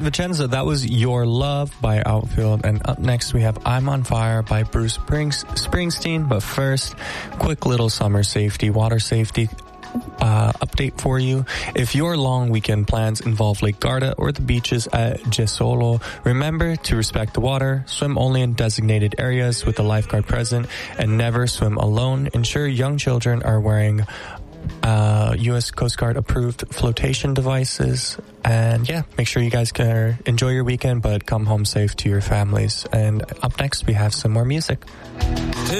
Vincenzo, that was Your Love by Outfield. And up next we have I'm on Fire by Bruce Springsteen. But first, quick little summer safety, water safety update for you. If your long weekend plans involve Lake Garda or the beaches at Jesolo, remember to respect the water, swim only in designated areas with a lifeguard present, and never swim alone. Ensure young children are wearing U.S. Coast Guard approved flotation devices. And yeah, make sure you guys can enjoy your weekend, but come home safe to your families. And up next, we have some more music.